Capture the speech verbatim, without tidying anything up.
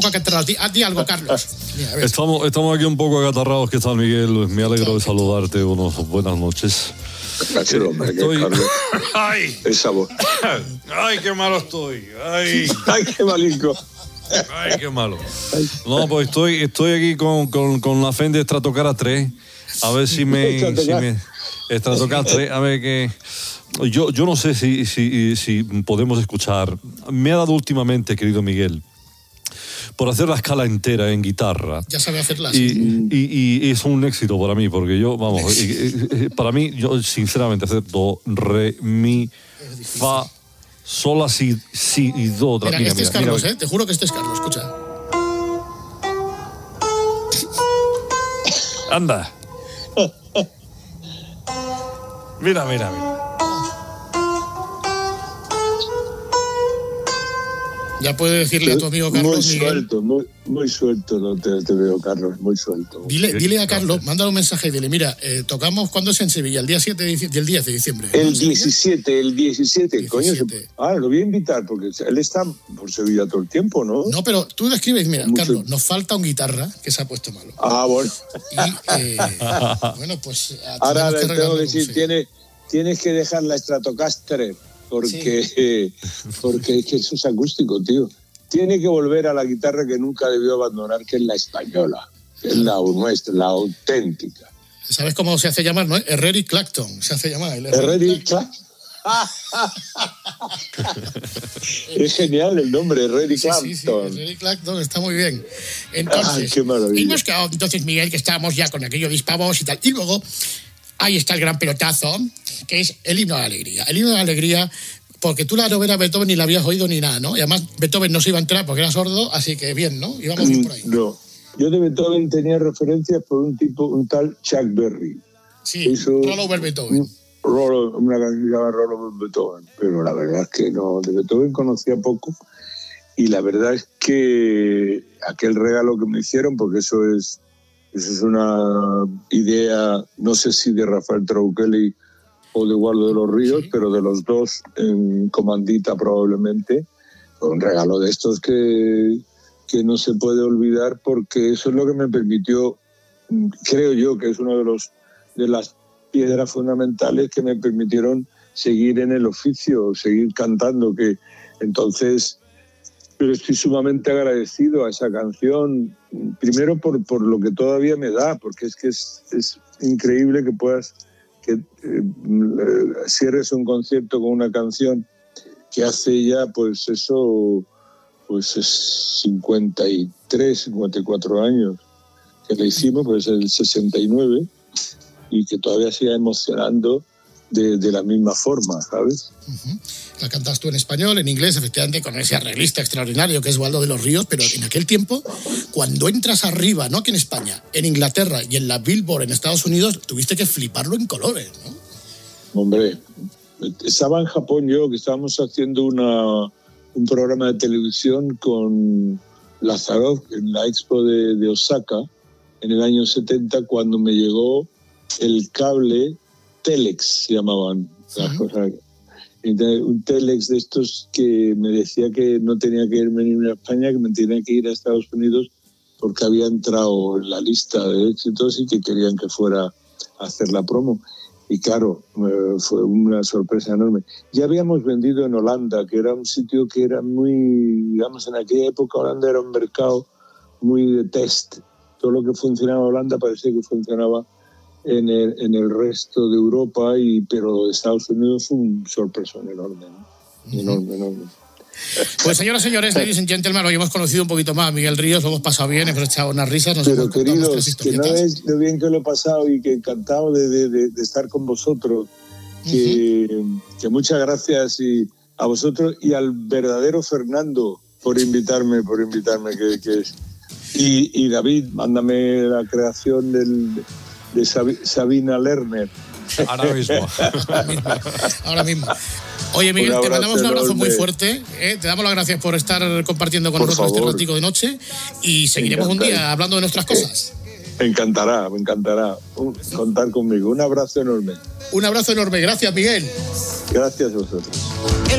para cantar a ti, a ti algo, Carlos. Mira, estamos, estamos aquí un poco acatarrados. ¿Qué tal, Miguel? Me alegro de saludarte. Unos buenas noches. Gracias, hombre, estoy... Carlos. ¡Ay! Esa voz. ¡Ay, qué malo estoy! ¡Ay! ¡Ay, qué malico! ¡Ay, qué malo! No, pues estoy, estoy aquí con, con, con la Fender Stratocaster tres. A ver si me... si me Stratocaster tres, a ver qué... Yo, yo no sé si, si, si podemos escuchar. Me ha dado últimamente, querido Miguel, por hacer la escala entera en guitarra. Ya sabe hacerla. Y, y, y es un éxito para mí, porque yo, vamos, y, y, para mí, yo sinceramente hacer do, re, mi, fa, sol, la, si, si y do. Mira, mira, este mira, es Carlos, mira. ¿eh? Te juro que este es Carlos, escucha. Anda. Mira, mira, mira. Ya puede decirle a tu amigo Carlos, muy Miguel. Suelto, muy, muy suelto, no te, te veo, Carlos, muy suelto. Dile, dile a Carlos, mándale un mensaje y dile, mira, eh, tocamos cuando es en Sevilla, el día siete de, el diez de diciembre. ¿No? El diecisiete, el diecisiete, diecisiete. coño. Se, ah, lo voy a invitar, porque él está por Sevilla todo el tiempo, ¿no? No, pero tú le escribes, mira, Mucho. Carlos, nos falta un guitarra que se ha puesto malo. Ah, bueno. Y, eh, bueno, pues... Ahora le tengo que decir, tiene, tienes que dejar la Stratocaster, porque, sí. eh, porque es que eso es acústico, tío. Tiene que volver a la guitarra que nunca debió abandonar, que es la española, que es la nuestra, la auténtica. ¿Sabes cómo se hace llamar, no? Herreri Clacton, se hace llamar. Herreri Clacton. Es genial el nombre, Herreri Clacton. Sí, sí, sí, Herreri Clacton, está muy bien. Entonces, ay, qué maravilla. Hemos quedado, entonces, Miguel, que estábamos ya con aquello dispavos y tal. Y luego, ahí está el gran pelotazo, que es el himno de la alegría. El himno de la alegría... Porque tú la novela de Beethoven ni la habías oído ni nada, ¿no? Y además Beethoven no se iba a enterar porque era sordo, así que bien, ¿no? Íbamos bien por ahí. No, yo de Beethoven tenía referencias por un tipo, un tal Chuck Berry. Sí, hizo Roll Over Beethoven. Roll, una canción que se llama Roll Over Beethoven, pero la verdad es que no, de Beethoven conocía poco y la verdad es que aquel regalo que me hicieron, porque eso es, eso es una idea, no sé si de Rafael Trauquelli o de Eduardo de los Ríos, sí. Pero de los dos en comandita probablemente, fue un regalo de estos que, que no se puede olvidar, porque eso es lo que me permitió, creo yo que es una de, los, de las piedras fundamentales que me permitieron seguir en el oficio, seguir cantando, que entonces pero estoy sumamente agradecido a esa canción, primero por, por lo que todavía me da, porque es que es, es increíble que puedas que eh, cierres un concierto con una canción que hace ya, pues eso, pues es cincuenta y tres, cincuenta y cuatro años que la hicimos, pues el sesenta y nueve, y que todavía siga emocionando de, de la misma forma, ¿sabes? Uh-huh. La cantas tú en español, en inglés, efectivamente, con ese arreglista extraordinario que es Waldo de los Ríos, pero en aquel tiempo, cuando entras arriba, no aquí en España, en Inglaterra y en la Billboard en Estados Unidos, tuviste que fliparlo en colores, ¿no? Hombre, estaba en Japón yo, que estábamos haciendo una, un programa de televisión con Lazaroff en la Expo de, de Osaka, en el año setenta, cuando me llegó el cable Telex, se llamaban las uh-huh. cosas. Un Telex de estos que me decía que no tenía que irme ni a España, que me tenía que ir a Estados Unidos porque había entrado en la lista de éxitos y que querían que fuera a hacer la promo. Y claro, fue una sorpresa enorme. Ya habíamos vendido en Holanda, que era un sitio que era muy, digamos, en aquella época Holanda era un mercado muy de test. Todo lo que funcionaba en Holanda parecía que funcionaba en el, en el resto de Europa, y pero lo de Estados Unidos fue un sorpresón enorme, ¿no? Uh-huh. Enorme, enorme. Pues señoras y señores, ladies and gentlemen, hoy hemos conocido un poquito más a Miguel Ríos, lo hemos pasado bien, hemos echado unas risas, nos pero hemos queridos, que no es lo bien que lo he pasado y que encantado de, de, de, de estar con vosotros, que, uh-huh. que muchas gracias y a vosotros y al verdadero Fernando por invitarme, por invitarme, que, que y, y David, mándame la creación del de Sabina Lerner. Ahora mismo. Ahora mismo. Ahora mismo. Oye, Miguel, te mandamos un abrazo muy fuerte. ¿eh? Te damos las gracias por estar compartiendo con por nosotros favor. Este ratico de noche y seguiremos un día hablando de nuestras cosas. Me encantará, me encantará contar conmigo. Un abrazo enorme. Un abrazo enorme. Gracias, Miguel. Gracias a vosotros.